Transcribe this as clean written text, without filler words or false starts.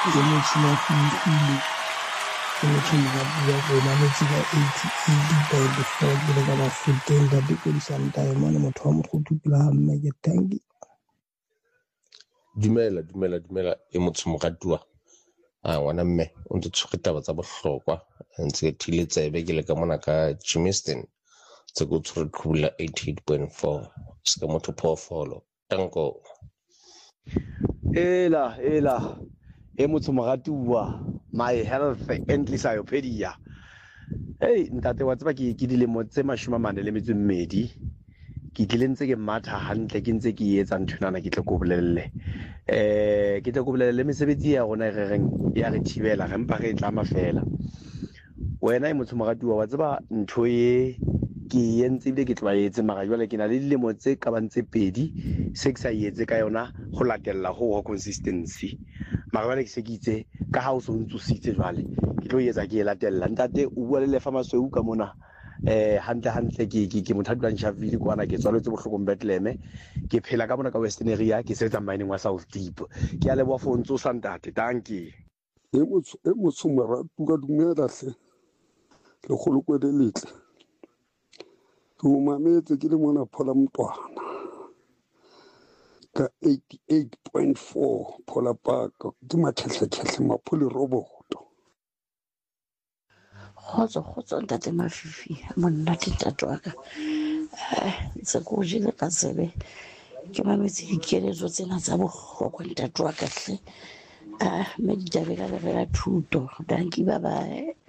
e motho mo file ke motho mo bua go manetse ka 88.4 ke le ka ba feteng ka dikodisang diamond motho wa mo go tupela ha mme ke tanki dumela e motho mo ratuwa ngwana mme o ntse tshwere taba tsa bohlokwa ntse thile tsebe ke le ka mona ka Jimiston tse go tshwere khula 88.4 se ka motho phofolo tanko ela e motho mo ratuwa my health encyclopedia hey ntate wa tseba ke dilemo tse 42 ke tlile ntse ke matha hantle ke ntse ke etsa nthunana ke tle go bolelle ke tle go bolelle mesebetsi ya rona ya re thibela re mpa re tlama fela wena e motho mo ratuwa wa tseba ntho ye ke entse bile ke tlwaetse mara jwale ke na le dilemo tse ka bantse 2 se ke sa etse ka yona go latella go consistency mara jwale ke se ke itse ka ha o so ntsositse jwale ke tlo etsa ke latella ntate o bua le lefa masweu ka mona hantle ke motho a dulang Sharpeville kwana ke tswaletse bohlokong Bethlehem ke phela ka mona ka Western area ke sebetsa mining wa South Deep ke a leboa for ntso santate dankie e motho moratu ka dumela hle le kgoloko le letle ke o mametse ke le mona Phola Mtwana ka 88.4 Phola Park ke matlhetlhetlhe maphole roboto Kgotso ntate Mafifi monate tatwa ka ntse go jile ka tsebe ke mametse dikeletso tsena tsa bohlokwa tatwa ka hle me ditaba ka le thuto dankie bye bye